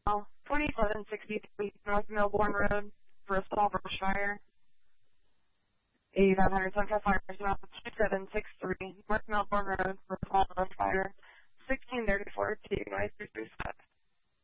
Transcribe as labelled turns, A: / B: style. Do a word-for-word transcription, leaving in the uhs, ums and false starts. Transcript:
A: call. twenty-seven sixty-three North Melbourne Road, Bristol, Berkshire. eighty-five hundred Central Fire, twenty-seven sixty-three North Melbourne Road, Bristol.